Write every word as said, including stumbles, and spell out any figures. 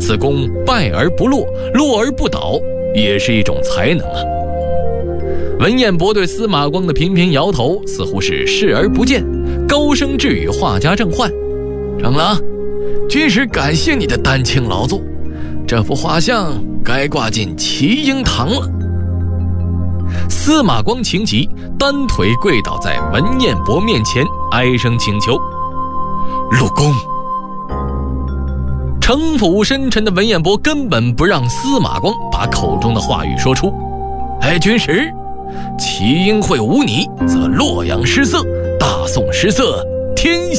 此功败而不落，落而不倒，也是一种才能啊。文彦博对司马光的频频摇头，似乎是视而不见，高声质语画家郑焕：程郎，军师感谢你的丹青劳作，这幅画像该挂进齐英堂了。司马光情急，单腿跪倒在文彦博面前，哀声请求：陆公。城府深沉的文彦博根本不让司马光把口中的话语说出。哎，军师，齐英会无你，则洛阳失色，大宋失色，天下